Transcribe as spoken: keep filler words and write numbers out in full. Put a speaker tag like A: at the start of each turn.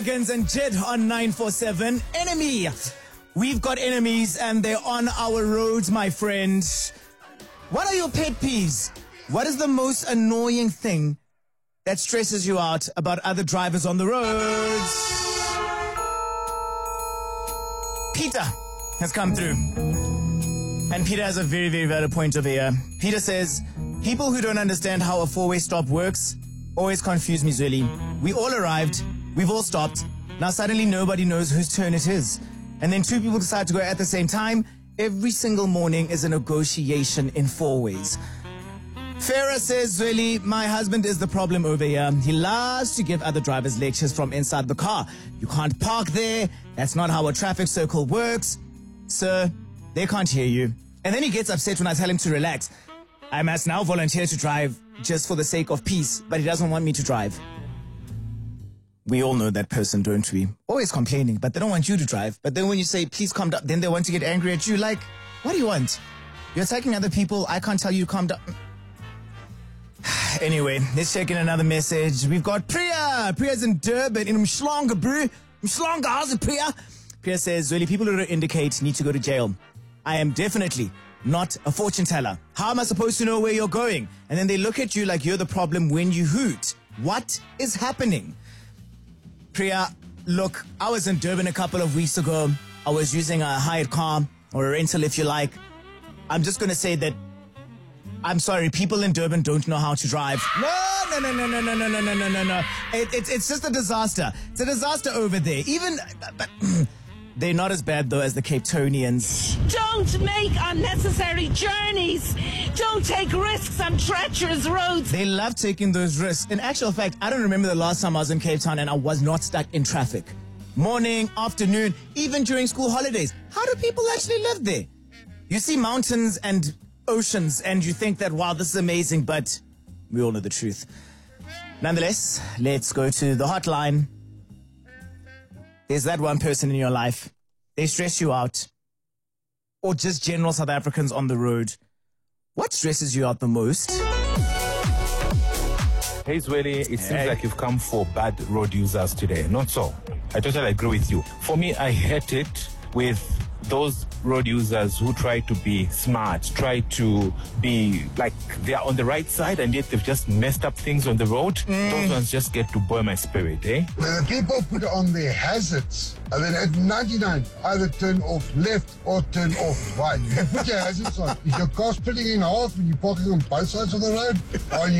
A: And Jed on nine four seven. Enemy. We've got enemies and they're on our roads, my friend. What are your pet peeves? What is the most annoying thing that stresses you out about other drivers on the roads? Peter has come through. And Peter has a very, very valid point over here. Peter says, people who don't understand how a four-way stop works always confuse me, Zweli. We all arrived. We've all stopped. Now suddenly nobody knows whose turn it is. And then two people decide to go at the same time. Every single morning is a negotiation in four ways. Farah says, Zweli, my husband is the problem over here. He loves to give other drivers lectures from inside the car. You can't park there. That's not how a traffic circle works. Sir, they can't hear you. And then he gets upset when I tell him to relax. I must now volunteer to drive just for the sake of peace, but he doesn't want me to drive. We all know that person, don't we? Always complaining, but they don't want you to drive. But then when you say, please calm down, then they want to get angry at you. Like, what do you want? You're attacking other people. I can't tell you to calm down. Anyway, let's check in another message. We've got Priya. Priya's in Durban, in Mshlonga, bro. Mshlonga, how's it, Priya? Priya says, really, people who don't indicate need to go to jail. I am definitely not a fortune teller. How am I supposed to know where you're going? And then they look at you like you're the problem when you hoot. What is happening? Priya, look, I was in Durban a couple of weeks ago. I was using a hired car, or a rental if you like. I'm just going to say that, I'm sorry, people in Durban don't know how to drive. No, no, no, no, no, no, no, no, no, no, no, no. It, it, it's just a disaster. It's a disaster over there. Even, but they're not as bad, though, as the Cape Townians.
B: Don't make unnecessary journeys. Don't take risks on treacherous roads.
A: They love taking those risks. In actual fact, I don't remember the last time I was in Cape Town and I was not stuck in traffic. Morning, afternoon, even during school holidays. How do people actually live there? You see mountains and oceans and you think that, wow, this is amazing, but we all know the truth. Nonetheless, let's go to the hotline. There's that one person in your life. They stress you out. Or just general South Africans on the road. What stresses you out the most?
C: Hey, Zweli, it
A: hey.
C: seems like you've come for bad road users today. Not so. I totally agree with you. For me, I hate it with those road users who try to be smart, try to be like they're on the right side and yet they've just messed up things on the road. Mm. Those ones just get to boil my spirit, eh?
D: The people put on their hazards and then at ninety-nine, either turn off left or turn off right. You put your hazards on. Is your car splitting in half when you're parking on both sides of the road? Or